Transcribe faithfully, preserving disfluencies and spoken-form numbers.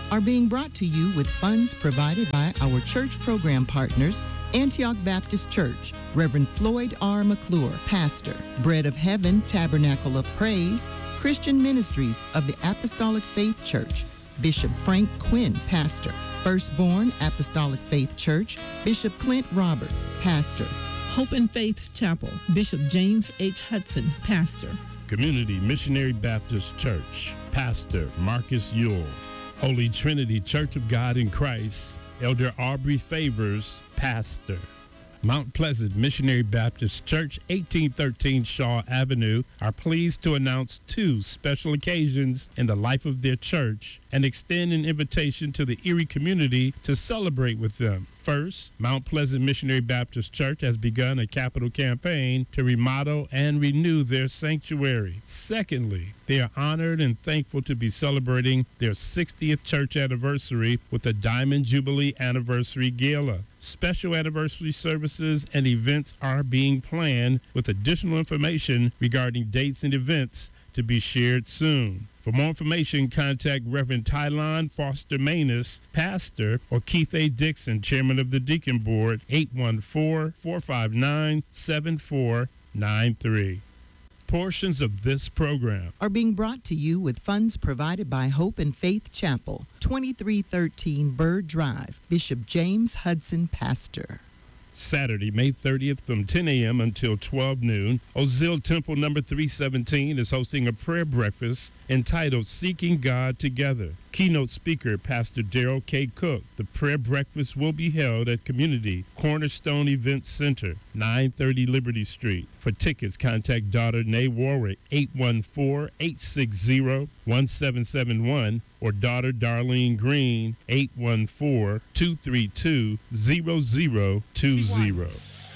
are being brought to you with funds provided by our church program partners, Antioch Baptist Church, Reverend Floyd R. McClure, Pastor, Bread of Heaven Tabernacle of Praise, Christian Ministries of the Apostolic Faith Church, Bishop Frank Quinn, Pastor, Firstborn Apostolic Faith Church, Bishop Clint Roberts, Pastor, Hope and Faith Chapel, Bishop James H. Hudson, Pastor, Community Missionary Baptist Church, Pastor Marcus Ewell, Holy Trinity Church of God in Christ, Elder Aubrey Favors, Pastor. Mount Pleasant Missionary Baptist Church, eighteen thirteen Shaw Avenue, are pleased to announce two special occasions in the life of their church and extend an invitation to the Erie community to celebrate with them. First, Mount Pleasant Missionary Baptist Church has begun a capital campaign to remodel and renew their sanctuary. Secondly, they are honored and thankful to be celebrating their sixtieth church anniversary with the Diamond Jubilee Anniversary Gala. Special anniversary services and events are being planned with additional information regarding dates and events to be shared soon. For more information, contact Reverend Tylon Foster Manus, Pastor, or Keith A. Dixon, Chairman of the Deacon Board, eight one four, four five nine, seven four nine three. Portions of this program are being brought to you with funds provided by Hope and Faith Chapel, twenty-three thirteen Bird Drive, Bishop James Hudson, Pastor. Saturday, May thirtieth from ten a.m. until twelve noon, Ozil Temple number three seventeen is hosting a prayer breakfast entitled Seeking God Together. Keynote speaker, Pastor Darrell K. Cook. The prayer breakfast will be held at Community Cornerstone Event Center, nine thirty Liberty Street. For tickets, contact daughter Nay Warwick, eight one four, eight six zero, one seven seven one, or daughter Darlene Green, eight one four, two three two, zero zero two zero.